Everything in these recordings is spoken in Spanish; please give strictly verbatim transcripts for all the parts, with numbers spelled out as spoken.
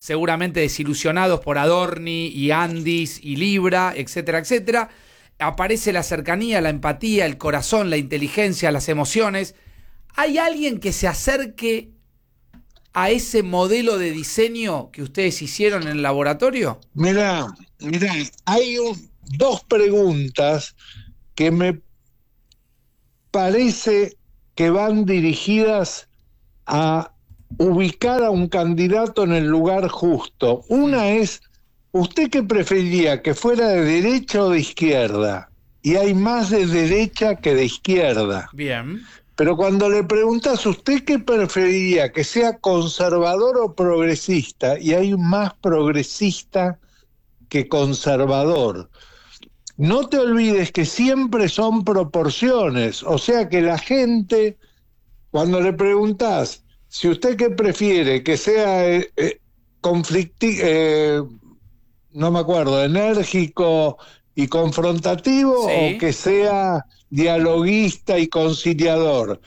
seguramente desilusionados por Adorni y Andis y Libra, etcétera, etcétera. Aparece la cercanía, la empatía, el corazón, la inteligencia, las emociones. ¿Hay alguien que se acerque a ese modelo de diseño que ustedes hicieron en el laboratorio? Mirá, mirá, hay un, dos preguntas que me parece que van dirigidas a ubicar a un candidato en el lugar justo. Una es, ¿usted qué preferiría, que fuera de derecha o de izquierda? Y hay más de derecha que de izquierda. Bien. Pero cuando le preguntas, ¿usted qué preferiría, que sea conservador o progresista? Y hay más progresista que conservador. No te olvides que siempre son proporciones, o sea que la gente, cuando le preguntas, si usted qué prefiere, que sea eh, eh, conflicti- eh, no me acuerdo, enérgico y confrontativo, sí, o que sea dialoguista y conciliador,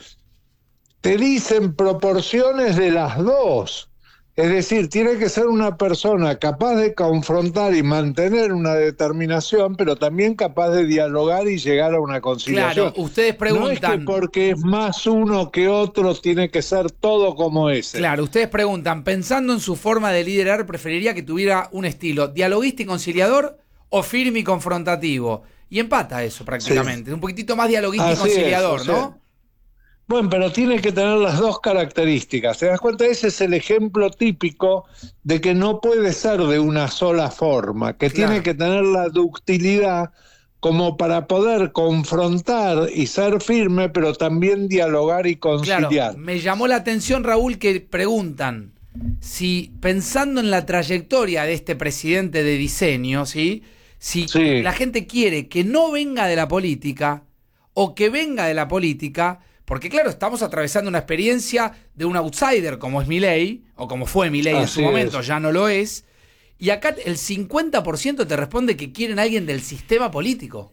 te dicen proporciones de las dos. Es decir, tiene que ser una persona capaz de confrontar y mantener una determinación, pero también capaz de dialogar y llegar a una conciliación. Claro, ustedes preguntan... No es que porque es más uno que otro tiene que ser todo como ese. Claro, ustedes preguntan, pensando en su forma de liderar, ¿preferiría que tuviera un estilo dialoguista y conciliador o firme y confrontativo? Y empata eso prácticamente, sí. Un poquitito más dialoguista Así y conciliador, es, o sea, ¿no? Bueno, pero tiene que tener las dos características. ¿Te das cuenta? Ese es el ejemplo típico de que no puede ser de una sola forma, que claro. Tiene que tener la ductilidad como para poder confrontar y ser firme, pero también dialogar y conciliar. Claro, me llamó la atención, Raúl, que preguntan si, pensando en la trayectoria de este presidente de diseño, ¿sí? Si sí. La gente quiere que no venga de la política o que venga de la política... Porque claro, estamos atravesando una experiencia de un outsider como es Milei, o como fue Milei en su momento, ya no lo es, y acá el cincuenta por ciento te responde que quieren a alguien del sistema político.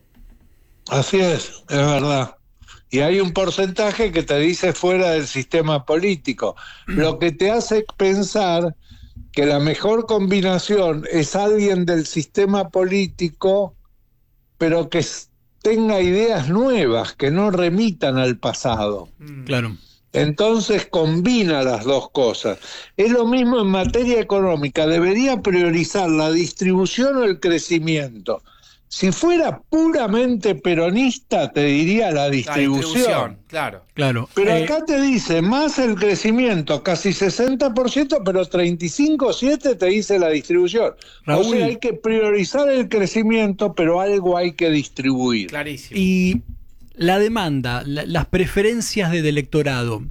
Así es, es verdad. Y hay un porcentaje que te dice fuera del sistema político, lo que te hace pensar que la mejor combinación es alguien del sistema político, pero que tenga ideas nuevas, que no remitan al pasado. Claro. Entonces combina las dos cosas. Es lo mismo en materia económica, debería priorizar la distribución o el crecimiento. Si fuera puramente peronista, te diría la distribución. La distribución, claro. claro. Pero eh... acá te dice más el crecimiento, casi sesenta por ciento, pero treinta y cinco coma siete por ciento te dice la distribución. Raúl, o sea, hay que priorizar el crecimiento, pero algo hay que distribuir. Clarísimo. Y la demanda, la, las preferencias del electorado,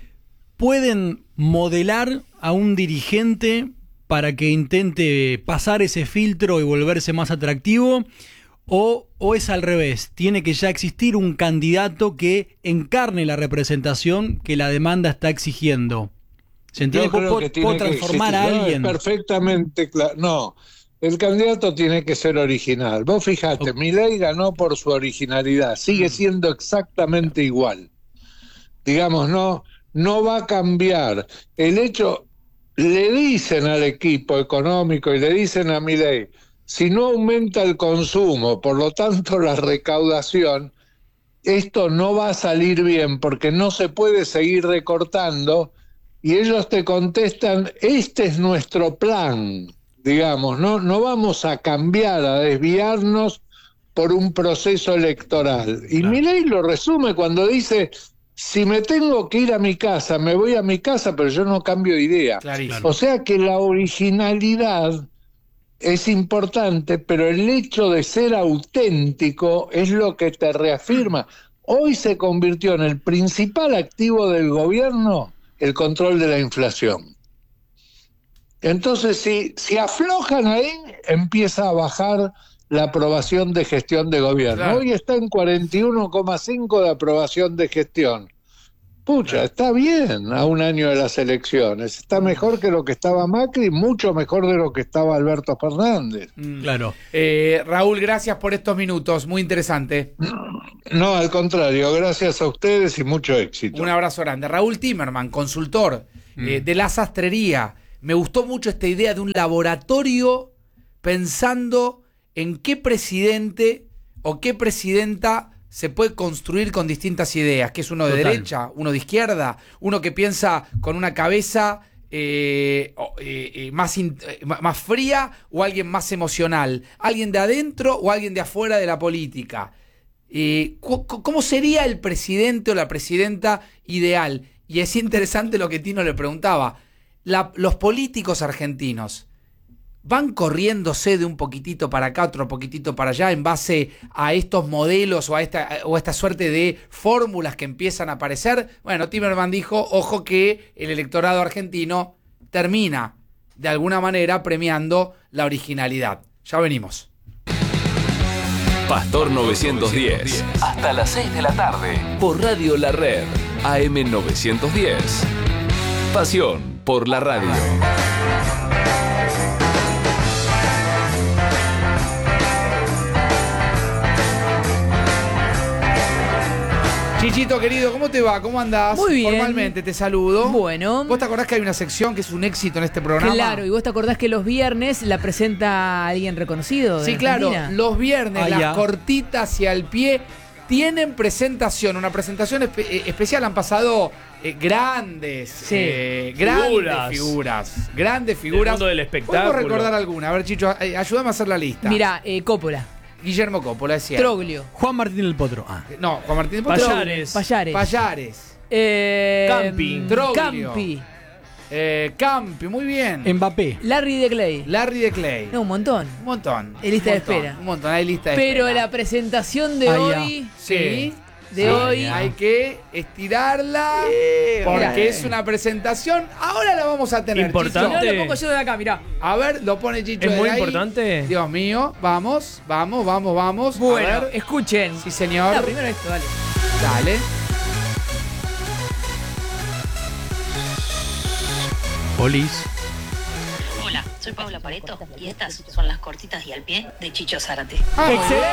¿pueden modelar a un dirigente para que intente pasar ese filtro y volverse más atractivo? O, ¿O es al revés? ¿Tiene que ya existir un candidato que encarne la representación que la demanda está exigiendo? ¿Se entiende? ¿Puedo, ¿puedo transformar a alguien? No, es perfectamente claro. No, el candidato tiene que ser original. Vos fijate, okay. Milei ganó por su originalidad. Sigue siendo exactamente igual. Digamos, no, no va a cambiar. El hecho... Le dicen al equipo económico y le dicen a Milei, si no aumenta el consumo, por lo tanto la recaudación, esto no va a salir bien porque no se puede seguir recortando, y ellos te contestan, este es nuestro plan, digamos, no, no vamos a cambiar, a desviarnos por un proceso electoral. Y claro. Milei lo resume cuando dice... Si me tengo que ir a mi casa, me voy a mi casa, pero yo no cambio de idea. Clarísimo. O sea que la originalidad es importante, pero el hecho de ser auténtico es lo que te reafirma. Hoy se convirtió en el principal activo del gobierno el control de la inflación. Entonces, si, si aflojan ahí, empieza a bajar la aprobación de gestión de gobierno. Claro. Hoy está en cuarenta y uno coma cinco de aprobación de gestión. Pucha, está bien a un año de las elecciones. Está mejor que lo que estaba Macri, mucho mejor de lo que estaba Alberto Fernández. Claro. Eh, Raúl, gracias por estos minutos, muy interesante. No, no, al contrario, gracias a ustedes y mucho éxito. Un abrazo grande. Raúl Timerman, consultor mm. eh, de la sastrería, me gustó mucho esta idea de un laboratorio pensando en qué presidente o qué presidenta se puede construir con distintas ideas, que es uno de Total. derecha, uno de izquierda, uno que piensa con una cabeza eh, eh, más, in, más fría o alguien más emocional, alguien de adentro o alguien de afuera de la política. Eh, ¿Cómo sería el presidente o la presidenta ideal? Y es interesante lo que Tino le preguntaba. La, los políticos argentinos van corriéndose de un poquitito para acá, otro poquitito para allá, en base a estos modelos o a esta, o a esta suerte de fórmulas que empiezan a aparecer. Bueno, Timerman dijo, ojo que el electorado argentino termina, de alguna manera, premiando la originalidad. Ya venimos. Pastor novecientos diez. Hasta las seis de la tarde. Por Radio La Red. A M novecientos diez. Pasión por la radio. Chichito querido, ¿cómo te va? ¿Cómo andás? Muy bien. Formalmente te saludo. Bueno. ¿Vos te acordás que hay una sección que es un éxito en este programa? Claro, y vos te acordás que los viernes la presenta alguien reconocido. Sí, claro. Argentina. Los viernes, ah, las ya. cortitas y al pie tienen presentación, una presentación espe- eh, especial. Han pasado eh, grandes, Sí. eh, grandes Figuras. figuras. Grandes figuras. Del mundo del espectáculo. ¿Podemos recordar alguna? A ver, Chicho, eh, ayúdame a hacer la lista. Mira, eh, Coppola, Guillermo Coppola, es cierto. Troglio, Juan Martín el Potro. Ah. No, Juan Martín de Potro. Payares. Payares, Payares. eh, Campi. Troglio. Campi, Eh, Campi, muy bien. Mbappé. Larry de Clay. Larry de Clay. No, un montón. Un montón. En lista Un de montón, espera. Un montón, hay lista de Pero espera. la presentación de Ah, ya. hoy, Sí. de Sí, hoy, hay que estirarla porque mirá. es una presentación. Ahora la vamos a tener. Importante. no Chicho. lo pongo yo de acá, mirá. A ver, lo pone Chicho. Es de muy ahí. importante. Dios mío, vamos, vamos, vamos, vamos. Bueno, A ver. escuchen. Sí, señor. No, primero esto, dale. Dale. Polis. Hola, soy Paula Pareto y estas son las cortitas y al pie de Chicho Zárate. Ah,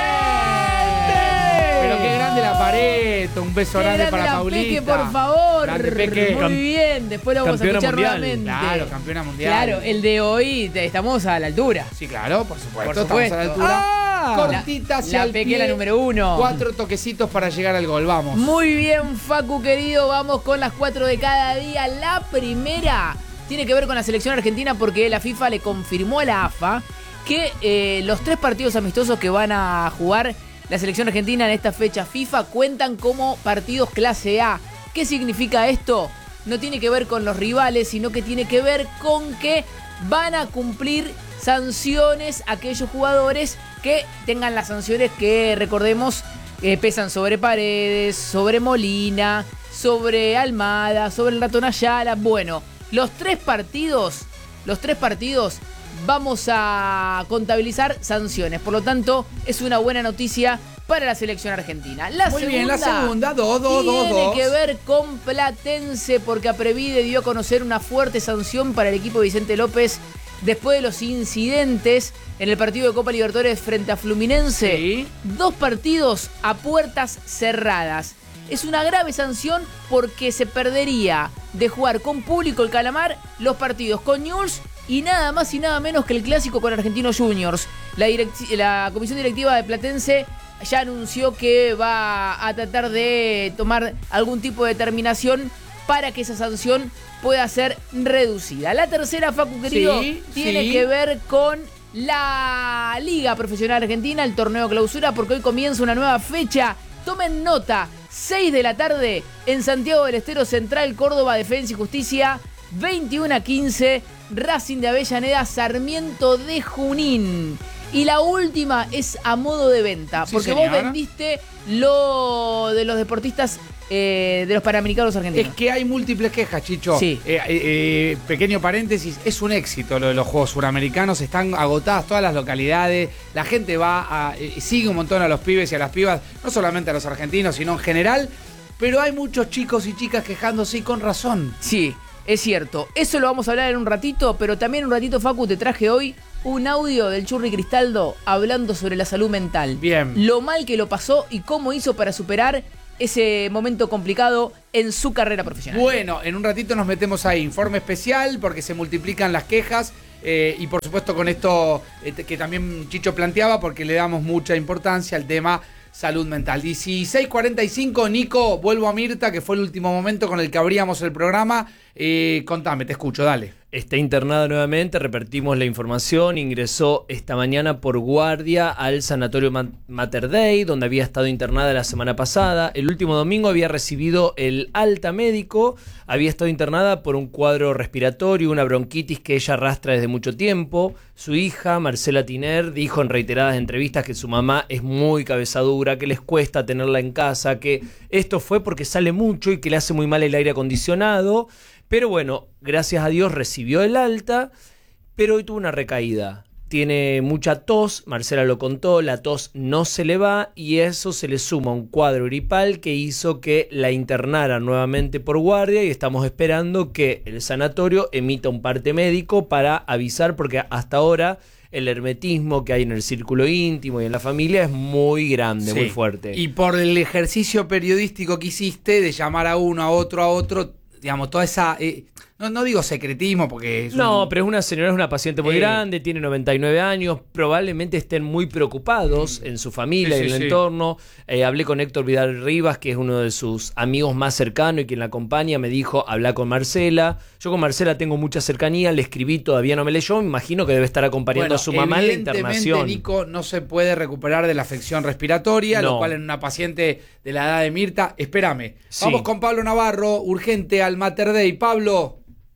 ¡Excelente! Pero qué grande la Pareto. Un beso Qué grande grande para la Paulita. Peque, por favor. Grande Peque. Muy bien, después lo vamos a Campeona escuchar mundial. nuevamente. Claro, campeona mundial. Claro, el de hoy te- estamos a la altura. Sí, claro, por supuesto. Por supuesto. Estamos a la altura. Ah, Cortita hacia la el Peque pie. la número uno. Cuatro toquecitos para llegar al gol. Vamos. Muy bien, Facu querido, vamos con las cuatro de cada día. La primera tiene que ver con la selección argentina porque la FIFA le confirmó a la A F A que eh, los tres partidos amistosos que van a jugar la selección argentina en esta fecha FIFA cuentan como partidos clase A. ¿Qué significa esto? No tiene que ver con los rivales, sino que tiene que ver con que van a cumplir sanciones aquellos jugadores que tengan las sanciones que, recordemos, eh, pesan sobre Paredes, sobre Molina, sobre Almada, sobre el Ratón Ayala. Bueno, los tres partidos, los tres partidos vamos a contabilizar sanciones. Por lo tanto, es una buena noticia para la selección argentina. La Muy segunda, bien, la segunda, dos, dos, dos, tiene dos. que ver con Platense porque Aprevide dio a conocer una fuerte sanción para el equipo de Vicente López después de los incidentes en el partido de Copa Libertadores frente a Fluminense. Sí. Dos partidos a puertas cerradas. Es una grave sanción porque se perdería de jugar con público el Calamar los partidos con Newell's y nada más y nada menos que el clásico con Argentinos Juniors. La, direc- la comisión directiva de Platense ya anunció que va a tratar de tomar algún tipo de determinación para que esa sanción pueda ser reducida. La tercera, Facu querido, Sí, tiene sí. que ver con la Liga Profesional Argentina, el torneo clausura, porque hoy comienza una nueva fecha. Tomen nota, seis de la tarde en Santiago del Estero Central, Córdoba, Defensa y Justicia, veintiuno a quince, Racing de Avellaneda, Sarmiento de Junín. Y la última es a modo de venta, Sí, porque señora. vos vendiste lo de los deportistas eh, de los Panamericanos Es argentinos. que hay múltiples quejas, Chicho. Sí. Eh, eh, eh, pequeño paréntesis, es un éxito lo de los Juegos Suramericanos, están agotadas todas las localidades, la gente va a, eh, sigue un montón a los pibes y a las pibas, no solamente a los argentinos, sino en general, pero hay muchos chicos y chicas quejándose y con razón. Sí, es cierto. Eso lo vamos a hablar en un ratito, pero también un ratito, Facu, te traje hoy un audio del Churri Cristaldo hablando sobre la salud mental. Bien. Lo mal que lo pasó y cómo hizo para superar ese momento complicado en su carrera profesional. Bueno, en un ratito nos metemos ahí, informe especial, porque se multiplican las quejas. Eh, y por supuesto con esto eh, que también Chicho planteaba, porque le damos mucha importancia al tema salud mental. dieciséis cuarenta y cinco, Nico, vuelvo a Mirta, que fue el último momento con el que abríamos el programa. Eh, contame, te escucho, dale. Está internada nuevamente, repetimos la información, ingresó esta mañana por guardia al sanatorio Mater Dei, donde había estado internada la semana pasada. El último domingo había recibido el alta médico, había estado internada por un cuadro respiratorio, una bronquitis que ella arrastra desde mucho tiempo. Su hija, Marcela Tiner, dijo en reiteradas entrevistas que su mamá es muy cabezadura, que les cuesta tenerla en casa, que esto fue porque sale mucho y que le hace muy mal el aire acondicionado. Pero bueno, gracias a Dios recibió el alta, pero hoy tuvo una recaída. Tiene mucha tos, Marcela lo contó, la tos no se le va y eso se le suma un cuadro gripal que hizo que la internaran nuevamente por guardia y estamos esperando que el sanatorio emita un parte médico para avisar, porque hasta ahora el hermetismo que hay en el círculo íntimo y en la familia es muy grande, sí, muy fuerte. Y por el ejercicio periodístico que hiciste de llamar a uno, a otro, a otro, digamos, toda esa... Eh, no, no digo secretismo porque... Es no, un... pero es una señora, es una paciente muy eh... grande, tiene noventa y nueve años, probablemente estén muy preocupados en su familia sí, y en el sí, entorno. Eh, hablé con Héctor Vidal Rivas, que es uno de sus amigos más cercanos y quien la acompaña, me dijo, habla con Marcela. Yo con Marcela tengo mucha cercanía, le escribí, todavía no me leyó, me imagino que debe estar acompañando bueno, a su mamá en la internación. Nico no se puede recuperar de la afección respiratoria, no. Lo cual en una paciente de la edad de Mirta... Espérame, sí. Vamos con Pablo Navarro, urgente al Mater Dei. Pablo...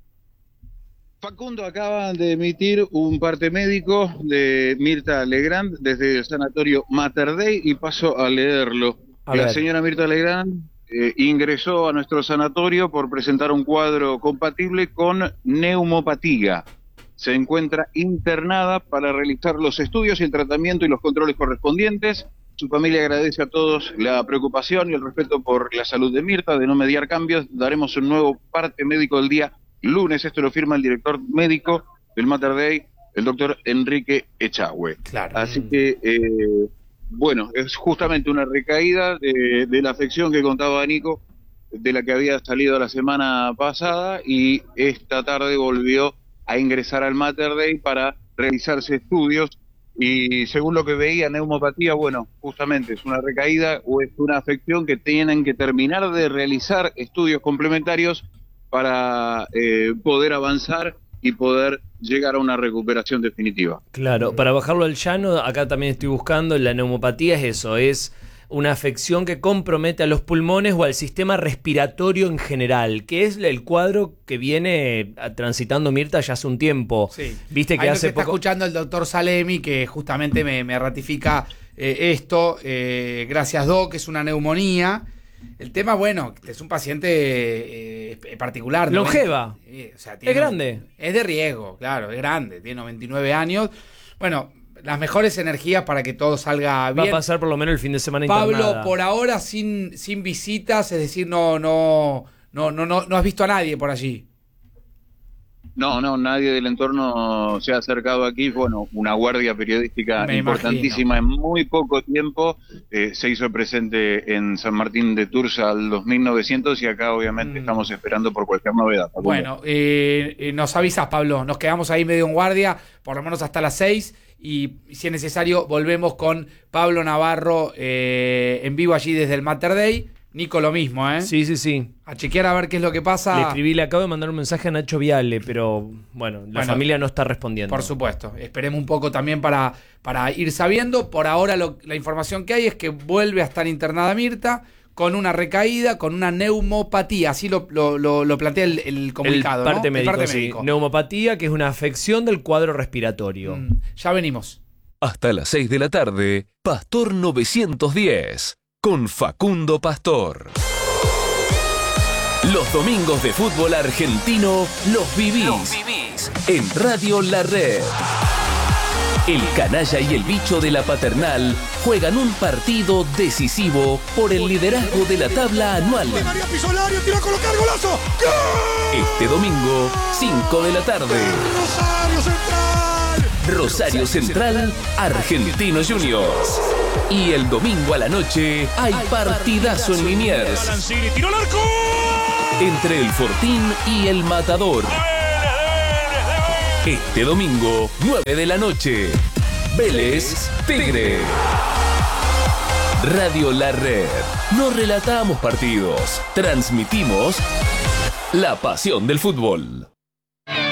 Facundo, acaban de emitir un parte médico de Mirta Legrand desde el sanatorio Mater Dei y paso a leerlo. A la ver. Señora Mirta Legrand eh, ingresó a nuestro sanatorio por presentar un cuadro compatible con neumopatía. Se encuentra internada para realizar los estudios y el tratamiento y los controles correspondientes. Su familia agradece a todos la preocupación y el respeto por la salud de Mirta. De no mediar cambios, daremos un nuevo parte médico del día lunes. Esto lo firma el director médico del Mater Dei, el doctor Enrique Echagüe. Claro. Así que, eh, bueno, es justamente una recaída de, de la afección que contaba Nico, de la que había salido la semana pasada, y esta tarde volvió a ingresar al Mater Dei para realizarse estudios, y según lo que veía, neumopatía, bueno, justamente es una recaída o es una afección que tienen que terminar de realizar estudios complementarios para eh, poder avanzar y poder llegar a una recuperación definitiva. Claro, para bajarlo al llano, acá también estoy buscando, la neumopatía es eso, es una afección que compromete a los pulmones o al sistema respiratorio en general, que es el cuadro que viene transitando Mirta ya hace un tiempo. Sí. Viste que Ahí hace está poco... escuchando el doctor Salemi, que justamente me, me ratifica eh, esto. Eh, gracias, Doc, es una neumonía. El tema, bueno, es un paciente eh, particular. Longeva. Eh, o sea, tiene, es grande. Es de riesgo, claro, es grande. Tiene noventa y nueve años. Bueno, las mejores energías para que todo salga bien. Va a pasar por lo menos el fin de semana Pablo, internada. por ahora sin, sin visitas, es decir, no, no, no, no, no, no has visto a nadie por allí. No, no, nadie del entorno se ha acercado aquí. Bueno, una guardia periodística Me importantísima imagino. En muy poco tiempo. Eh, se hizo presente en San Martín de Tours al dos mil novecientos y acá obviamente mm. estamos esperando por cualquier novedad. ¿Alguna? Bueno, eh, eh, nos avisas, Pablo. Nos quedamos ahí medio en guardia, por lo menos hasta las seis. Y si es necesario, volvemos con Pablo Navarro eh, en vivo allí desde el Mater Dei. Nico, lo mismo, ¿eh? Sí, sí, sí. A chequear a ver qué es lo que pasa. Le escribí, le acabo de mandar un mensaje a Nacho Viale, pero bueno, la bueno, familia no está respondiendo. Por supuesto. Esperemos un poco también para, para ir sabiendo. Por ahora lo, la información que hay es que vuelve a estar internada Mirta con una recaída, con una neumopatía. Así lo, lo, lo, lo plantea el, el comunicado, el parte ¿no? médico, el parte sí. médico. Neumopatía, que es una afección del cuadro respiratorio. Mm, ya venimos. Hasta las seis de la tarde, Pastor novecientos diez. Con Facundo Pastor. Los domingos de fútbol argentino los vivís, los vivís en Radio La Red. El canalla y el bicho de la paternal juegan un partido decisivo por el liderazgo de la tabla anual. Este domingo, cinco de la tarde. Rosario Central. Rosario Central, Argentinos Juniors. Y el domingo a la noche hay partidazo en Liniers. Entre el Fortín y el Matador. Este domingo, nueve de la noche. Vélez Tigre. Radio La Red. No relatamos partidos, transmitimos la pasión del fútbol.